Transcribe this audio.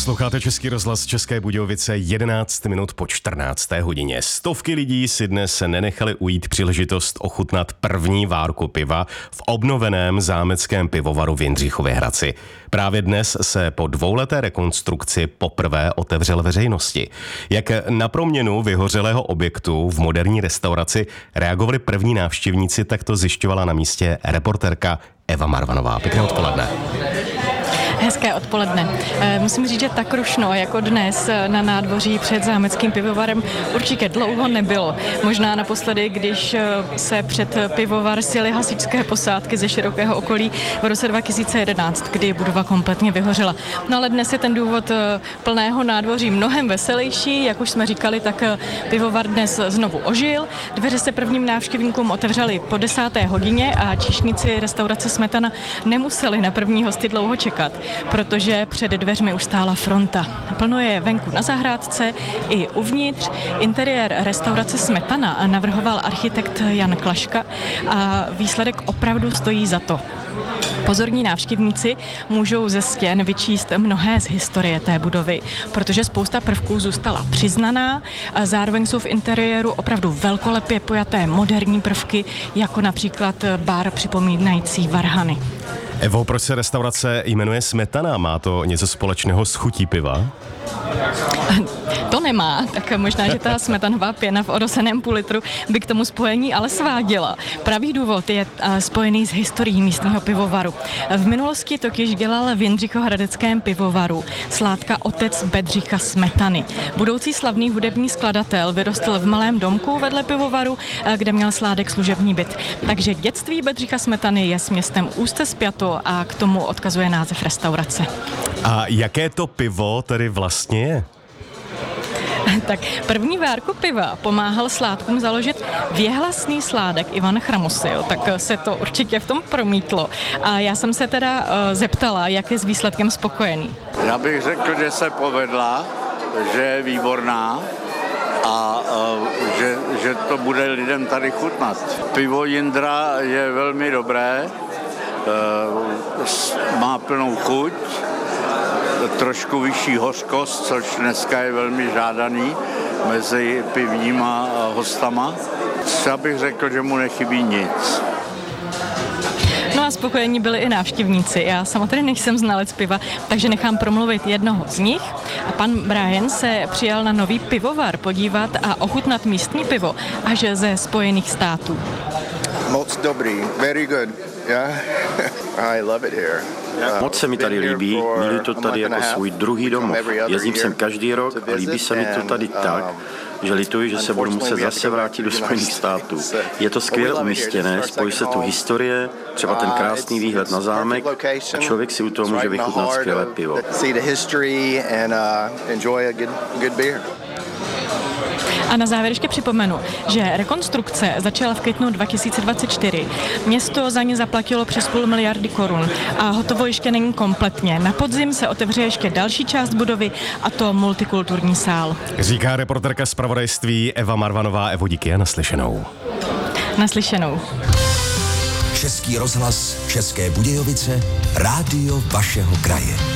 Posloucháte Český rozhlas České Budějovice 11 minut po 14. hodině. Stovky lidí si dnes nenechali ujít příležitost ochutnat první várku piva v obnoveném zámeckém pivovaru v Jindřichově Hradci. Právě dnes se po dvouleté rekonstrukci poprvé otevřel veřejnosti. Jak na proměnu vyhořelého objektu v moderní restauraci reagovali první návštěvníci, tak to zjišťovala na místě reportérka Eva Marvanová. Pěkné odpoledne. Hezké odpoledne. Musím říct, že tak rušno jako dnes na nádvoří před zámeckým pivovarem určitě dlouho nebylo. Možná naposledy, když se před pivovar sjeli hasičské posádky ze širokého okolí v roce 2011, kdy budova kompletně vyhořela. No ale dnes je ten důvod plného nádvoří mnohem veselější. Jak už jsme říkali, tak pivovar dnes znovu ožil. Dveře se prvním návštěvníkům otevřely po 10. hodině a číšníci restaurace Smetana nemuseli na první hosty dlouho čekat, protože před dveřmi už stála fronta. Plno je venku na zahrádce i uvnitř. Interiér restaurace Smetana navrhoval architekt Jan Klaška a výsledek opravdu stojí za to. Pozorní návštěvníci můžou ze stěn vyčíst mnohé z historie té budovy, protože spousta prvků zůstala přiznaná a zároveň jsou v interiéru opravdu velkolepě pojaté moderní prvky, jako například bar připomínající varhany. Evo, proč se restaurace jmenuje Smetana? Má to něco společného s chutí piva? To nemá, tak možná, že ta smetanová pěna v oroseném půl litru by k tomu spojení ale sváděla. Pravý důvod je spojený s historií místního pivovaru. V minulosti totiž dělal v Jindřichohradeckém pivovaru sládka otec Bedřicha Smetany. Budoucí slavný hudební skladatel vyrostl v malém domku vedle pivovaru, kde měl sládek služební byt. Takže dětství Bedřicha Smetany je s městem úzce spjato a k tomu odkazuje název restaurace. A jaké to pivo tedy vlastně je? Tak první várku piva pomáhal sládkům založit věhlasný sládek Ivan Chramosil, tak se to určitě v tom promítlo. A já jsem se teda zeptala, jak je s výsledkem spokojený. Já bych řekl, že se povedla, že je výborná a že to bude lidem tady chutnat. Pivo Jindra je velmi dobré, má plnou chuť, trošku vyšší hořkost, což dneska je velmi žádaný mezi pivníma hostama. Já bych řekl, že mu nechybí nic. No a spokojení byli i návštěvníci. Já samozřejmě nejsem znalec piva, takže nechám promluvit jednoho z nich. A pan Brian se přijal na nový pivovar podívat a ochutnat místní pivo až ze Spojených států. Moc dobrý, very good. Yeah. I love it here. Moc se mi tady líbí, miluji to tady jako svůj druhý domov. Jezdím sem každý rok a líbí se mi to tady tak, že lituji, že se budu muset zase vrátit do Spojených států. Je to skvěle umístěné, spojí se tu historie, třeba ten krásný výhled na zámek a člověk si u toho může vychutnat skvělé pivo. A na závěr ještě připomenu, že rekonstrukce začala v květnu 2024. Město za ně zaplatilo přes 500 miliardy korun a hotovo ještě není kompletně. Na podzim se otevře ještě další část budovy, a to multikulturní sál. Říká reportérka zpravodajství Eva Marvanová. Evo, díky a naslyšenou. Naslyšenou. Český rozhlas České Budějovice, rádio vašeho kraje.